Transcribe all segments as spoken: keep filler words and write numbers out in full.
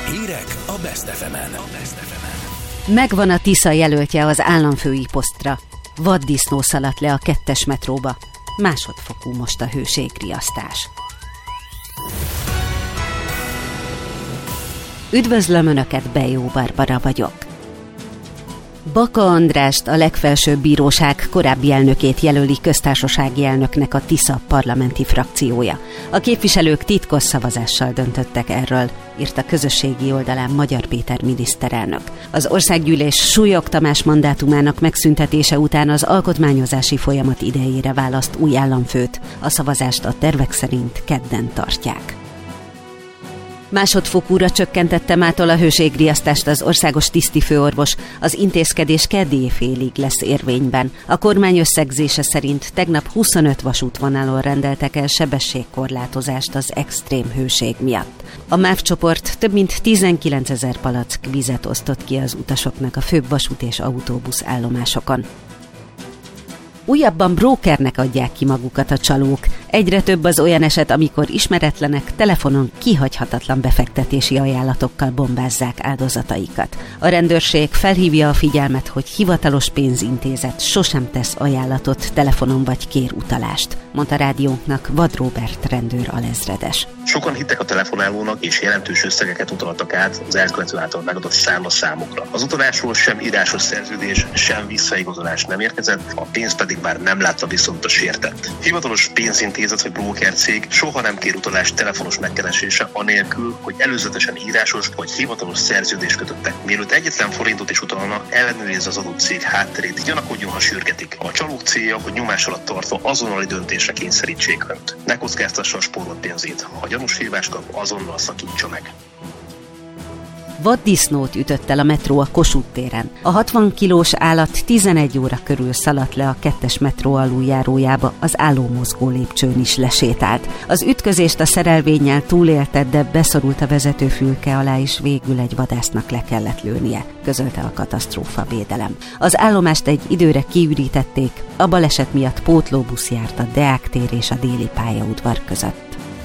Hírek a Best ef emen. Megvan a Tisza jelöltje az államfői posztra. Vaddisznó szaladt le a kettes metróba. Másodfokú most a hőségriasztás. Üdvözlöm Önöket, Bejó Barbara vagyok. Baka Andrást, a legfelsőbb bíróság korábbi elnökét jelöli köztársasági elnöknek a Tisza parlamenti frakciója. A képviselők titkos szavazással döntöttek erről, írt a közösségi oldalán Magyar Péter miniszterelnök. Az Országgyűlés Súlyog Tamás mandátumának megszüntetése után az alkotmányozási folyamat idejére választ új államfőt. A szavazást a tervek szerint kedden tartják. Másodfokúra csökkentette mától a hőségriasztást az országos tisztifőorvos. Az intézkedés keddi félig lesz érvényben. A kormány összegzése szerint tegnap huszonöt vasútvonalon rendeltek el sebességkorlátozást az extrém hőség miatt. A MÁV csoport több mint tizenkilencezer palack vizet osztott ki az utasoknak a főbb vasút és autóbusz állomásokon. Újabban brókernek adják ki magukat a csalók. Egyre több az olyan eset, amikor ismeretlenek telefonon kihagyhatatlan befektetési ajánlatokkal bombázzák áldozataikat. A rendőrség felhívja a figyelmet, hogy hivatalos pénzintézet sosem tesz ajánlatot telefonon vagy kér utalást, mondta rádiónknak Vad Róbert rendőr alezredes. Sokan hittek a telefonálónak és jelentős összegeket utaltak át az elkövető által megadott számlaszámokra. Az utalásról sem írásos szerződés, sem visszaigazolás nem érkezett, a pénz pedig már nem látta viszont a sértett. Hivatalos pénzintézet vagy brókercég soha nem kér utalást telefonos megkeresése anélkül, hogy előzetesen írásos vagy hivatalos szerződést kötöttek. Mielőtt egyetlen forintot is utalna, ellenőrizze az adott cég hátterét, gyanakodjon, ha sürgetik. A csalók célja, hogy nyomás alatt tartva azonnali döntésre kényszerítsék önt. Ne kockáztassa a spórolt pénzét. Ha gyanús hívást kap, azonnal szakítsa meg. Vaddisznót ütött el a metró a Kossuth téren. A hatvan kilós állat tizenegy óra körül szaladt le a kettes metró aluljárójába, az állómozgó lépcsőn is lesétált. Az ütközést a szerelvénnyel túlélte, de beszorult a vezetőfülke alá, és végül egy vadásznak le kellett lőnie, közölte a katasztrófavédelem. Az állomást egy időre kiürítették, a baleset miatt pótlóbusz járt a Deák tér és a déli pályaudvar között.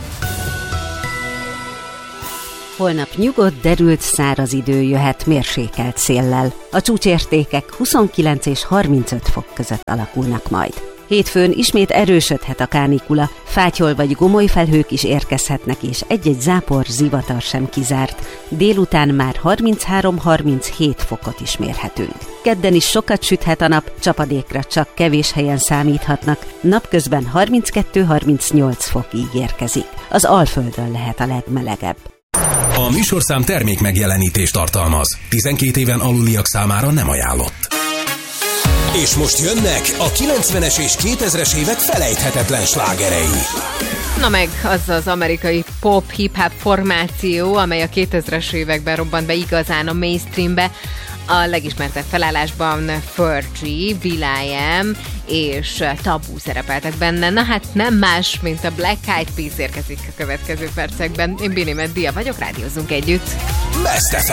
Holnap nyugodt, derült, száraz idő jöhet mérsékelt széllel. A csúcsértékek huszonkilenc és harmincöt fok között alakulnak majd. Hétfőn ismét erősödhet a kánikula, fátyol vagy gomoly felhők is érkezhetnek, és egy-egy zápor, zivatar sem kizárt. Délután már harminchárom-harminchét fokot is mérhetünk. Kedden is sokat süthet a nap, csapadékra csak kevés helyen számíthatnak. Napközben harminckettő-harmincnyolc fok ígérkezik. Az Alföldön lehet a legmelegebb. A műsorszám termék megjelenítést tartalmaz. tizenkét éven aluliak számára nem ajánlott. És most jönnek a kilencvenes és kétezres évek felejthetetlen slágerei. Na meg az az amerikai pop-hip-hop formáció, amely a kétezres években robbant be igazán a mainstreambe. A legismertebb felállásban Fergie, will.i.am és Taboo szerepeltek benne. Na hát nem más, mint a Black Eyed Peas érkezik a következő percekben. Én Bini Meddia vagyok, rádiózzunk együtt. Best ef